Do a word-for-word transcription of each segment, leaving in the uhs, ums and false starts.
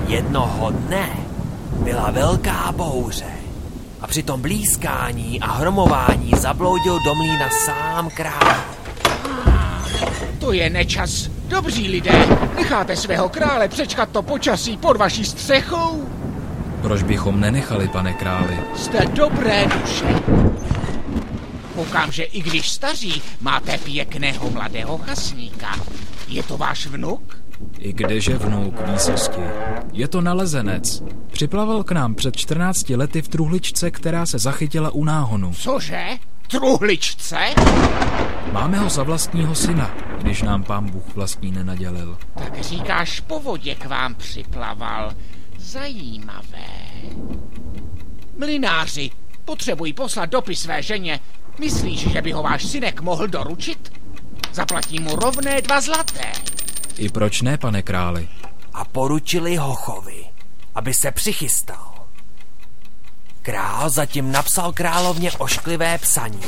Jednoho dne byla velká bouře a při tom blízkání a hromování zabloudil do mlýna sám král. To je nečas. Dobří lidé, necháte svého krále přečkat to počasí pod vaší střechou? Proč bychom nenechali, pane králi? Jste dobré duše. Koukám, že i když staří, máte pěkného mladého chasníka. Je to váš vnuk? I kdeže vnuk, výsosti. Je to nalezenec. Připlavil k nám před čtrnácti lety v truhličce, která se zachytila u náhonu. Cože? Truhličce? Máme ho za vlastního syna, když nám pán Bůh vlastní nenadělil. Tak říkáš, po vodě k vám připlaval. Zajímavé. Mlynáři, potřebují poslat dopis své ženě. Myslíš, že by ho váš synek mohl doručit? Zaplatí mu rovné dva zlaté. I proč ne, pane králi? A poručili Hochovi, aby se přichystal. Král zatím napsal královně ošklivé psaní.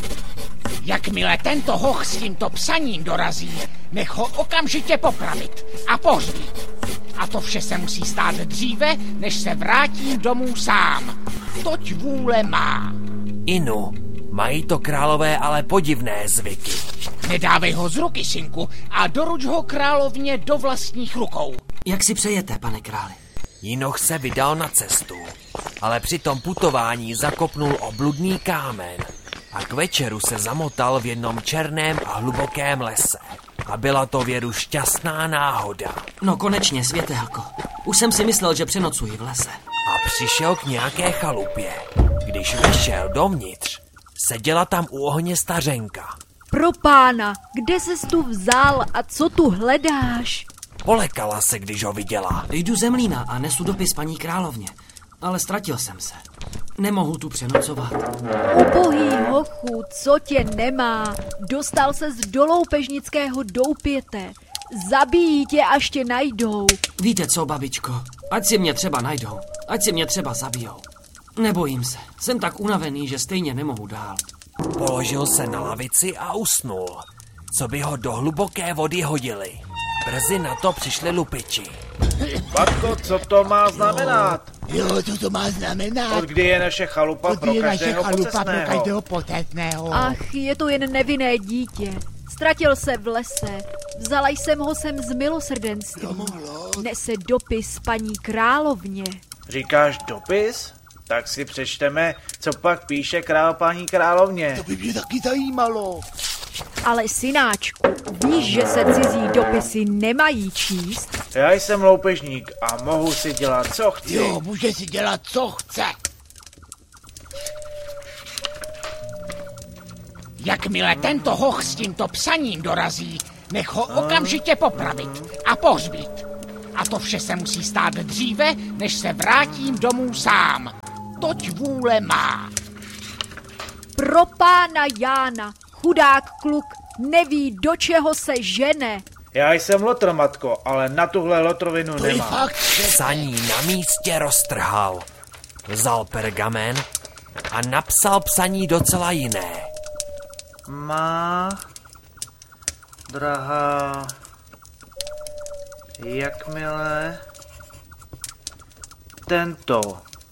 Jakmile tento hoch s tímto psaním dorazí, nech ho okamžitě popravit a pohřbít. A to vše se musí stát dříve, než se vrátím domů sám. Toť vůle má. Inu, mají to králové ale podivné zvyky. Nedávej ho z ruky, synku, a doruč ho královně do vlastních rukou. Jak si přejete, pane králi? Jinoch se vydal na cestu, ale při tom putování zakopnul o bludný kámen a k večeru se zamotal v jednom černém a hlubokém lese. A byla to věru šťastná náhoda. No konečně, světelko. Už jsem si myslel, že přenocuji v lese. A přišel k nějaké chalupě. Když vešel dovnitř, seděla tam u ohně stařenka. Pro pána, kde ses tu vzal a co tu hledáš? Polekala se, když ho viděla. Jdu ze mlýna a nesu dopis paní královně, ale ztratil jsem se. Nemohu tu přenocovat. Ubohý hochu, co tě nemá? Dostal se z doloupežnického doupěte. Zabijí tě, až tě najdou. Víte co, babičko? Ať si mě třeba najdou, ať si mě třeba zabijou. Nebojím se, jsem tak unavený, že stejně nemohu dál. Položil se na lavici a usnul, co by ho do hluboké vody hodili. Brzy na to přišli lupiči. Batko, co to má znamenat? Jo, co to má znamenat? Od kdy je naše chalupa Od pro je naše každého chalupa pro potestného? každého potestného. Ach, je to jen nevinné dítě. Ztratil se v lese. Vzala jsem ho sem z milosrdenství. Nese dopis paní královně. Říkáš dopis? Tak si přečteme, co pak píše král paní královně. To by mě taky zajímalo. Ale synáčku, víš, že se cizí dopisy nemají číst? Já jsem loupežník a mohu si dělat, co chci. Jo, může si dělat, co chce. Jakmile tento hoch s tímto psaním dorazí, nech ho okamžitě popravit a pohřbít. A to vše se musí stát dříve, než se vrátím domů sám. Toť vůle má. Pro pána Jána, chudák kluk, neví, do čeho se žene. Já jsem lotr, matko, ale na tuhle lotrovinu To je nemám. fakt. Psaní na místě roztrhal. Vzal pergamen a napsal psaní docela jiné. Má, drahá, jakmile tento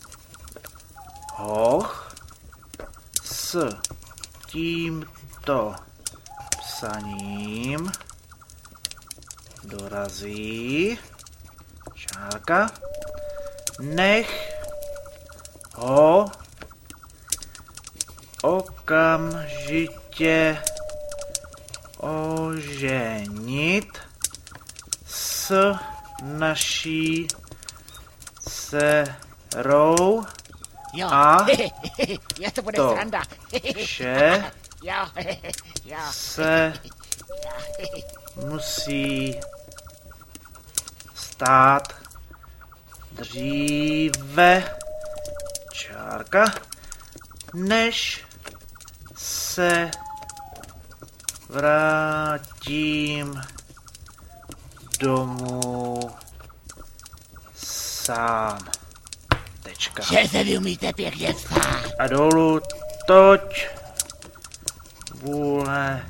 hoch s tímto psaním dorazí, čárka, nech ho okamžitě oženit s naší dcerou. Jo, A já to bude to sranda. vše Jo, jo. se musí stát dříve, čárka, než se vrátím domů sám. Tečka. Že se vy umíte pěkně psát. A dolů toť vůle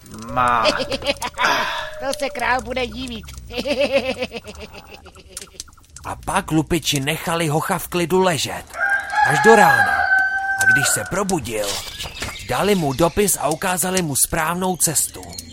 má. To se král bude divit. pak lupiči nechali hocha v klidu ležet. Až do rána. A když se probudil, dali mu dopis a ukázali mu správnou cestu.